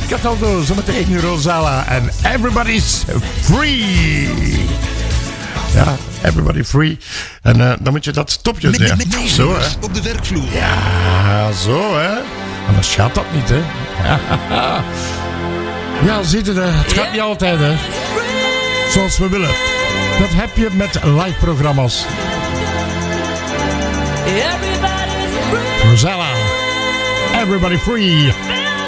David Cataldo, zometeen Rosala en Everybody's Free. Ja, Everybody Free. En dan moet je dat stopje neer. Zo, hè. Op de werkvloer. Ja, zo, hè. Anders gaat dat niet, hè. Ja, ziet u, het gaat niet altijd, hè. Zoals we willen. Dat heb je met live programma's. Rosella, Everybody Free.